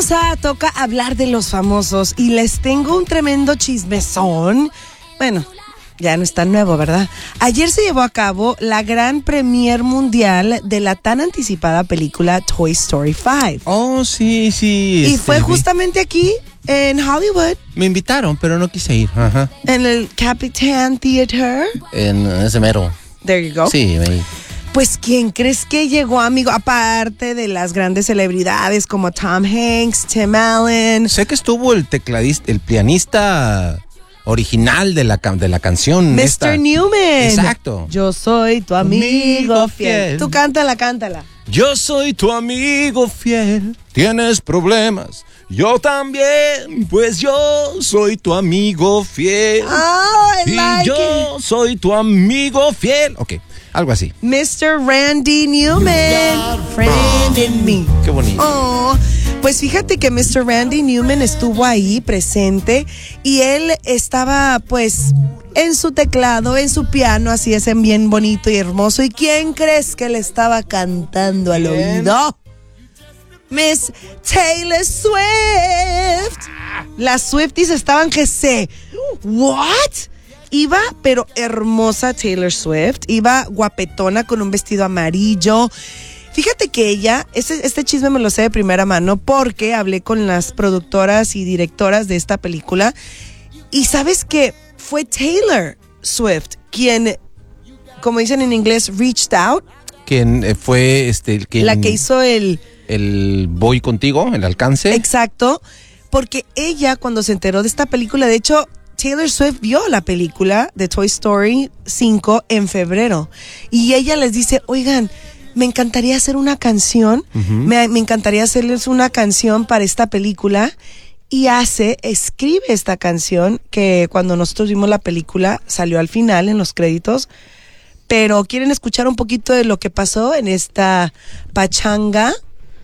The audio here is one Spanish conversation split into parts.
toca hablar de los famosos y les tengo un tremendo chismezón. Bueno, ya no es tan nuevo, ¿verdad? Ayer se llevó a cabo la gran premier mundial de la tan anticipada película Toy Story 5. Oh, sí. Y fue justamente aquí en Hollywood. Me invitaron, pero no quise ir. Ajá. En el Capitán Theater. En ese mero. There you go. Sí, me... Pues, ¿quién crees que llegó, amigo? Aparte de las grandes celebridades como Tom Hanks, Tim Allen. Sé que estuvo el tecladista, el pianista original de la canción. Mr. Newman. Exacto. Yo soy tu amigo fiel. Tú cántala. Yo soy tu amigo fiel. Tienes problemas. Yo también, pues yo soy tu amigo fiel. Yo soy tu amigo fiel. Ok, algo así. Mr. Randy Newman, friend in me. Qué bonito. Oh, pues fíjate que Mr. Randy Newman estuvo ahí presente y él estaba pues en su teclado, en su piano, así es, en bien bonito y hermoso. ¿Y quién crees que le estaba cantando al oído? Miss Taylor Swift. Las Swifties estaban que se... ¿What? Iba, pero hermosa Taylor Swift. Iba guapetona con un vestido amarillo. Fíjate que ella, este chisme me lo sé de primera mano porque hablé con las productoras y directoras de esta película. Y sabes que fue Taylor Swift quien, como dicen en inglés, reached out. ¿Quién fue la que hizo el voy contigo, el alcance? Exacto, porque ella cuando se enteró de esta película, de hecho, Taylor Swift vio la película de Toy Story 5 en febrero y ella les dice, oigan, me encantaría hacer una canción, me encantaría hacerles una canción para esta película y escribe esta canción que cuando nosotros vimos la película salió al final en los créditos. Pero ¿quieren escuchar un poquito de lo que pasó en esta pachanga?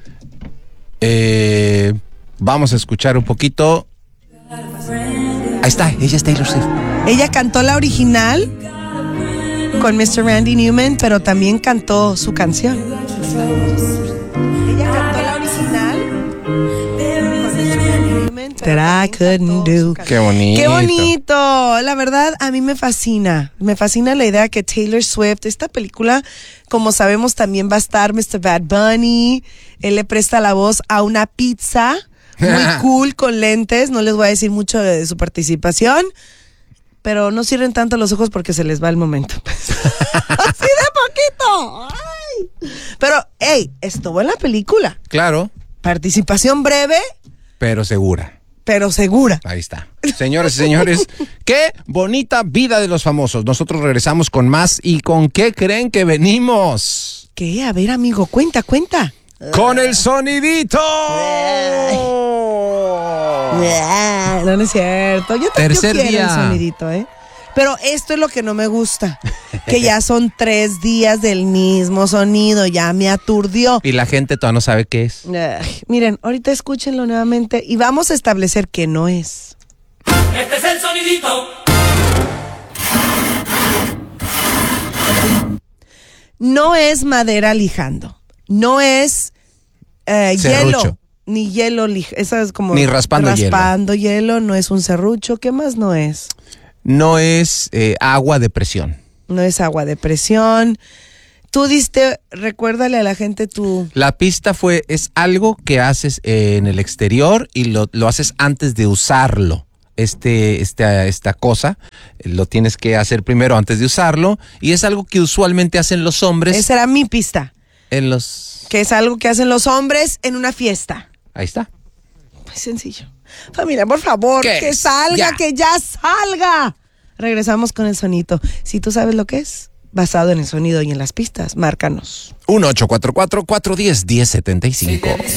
Vamos a escuchar un poquito. Ahí está, ella es Taylor Swift. Ella cantó la original con Mr. Randy Newman, pero también cantó su canción. Ella cantó la original con Mr. Randy Newman, that I couldn't do. Qué bonito. Qué bonito. La verdad, a mí me fascina. Me fascina la idea que Taylor Swift, esta película, como sabemos, también va a estar Mr. Bad Bunny. Él le presta la voz a una pizza muy cool con lentes. No les voy a decir mucho de su participación, pero no cierren tanto los ojos porque se les va el momento. Así de poquito. Ay. Pero, estuvo en la película. Claro. Participación breve. Pero segura. Ahí está. Señores y señores, qué bonita vida de los famosos. Nosotros regresamos con más. ¿Y con qué creen que venimos? ¿Qué? A ver, amigo, cuenta. ¡Con el sonidito! No es cierto. Yo quiero el sonidito, Pero esto es lo que no me gusta. Que ya son 3 días del mismo sonido. Ya me aturdió. Y la gente todavía no sabe qué es. Miren, ahorita escúchenlo nuevamente y vamos a establecer que no es. Este es el sonidito. No es madera lijando. No es hielo. Ni hielo, esa es como... Ni raspando hielo. No es un serrucho. ¿Qué más no es? No es agua de presión. No es agua de presión. Tú recuérdale a la gente tu... La pista es algo que haces en el exterior y lo haces antes de usarlo. Esta cosa, lo tienes que hacer primero antes de usarlo y es algo que usualmente hacen los hombres. Esa era mi pista. Que es algo que hacen los hombres en una fiesta. Ahí está. Muy sencillo. Familia, por favor, que salga, que ya salga. Regresamos con el sonito. Si tú sabes lo que es, basado en el sonido y en las pistas, márcanos. 1-844-410-1075.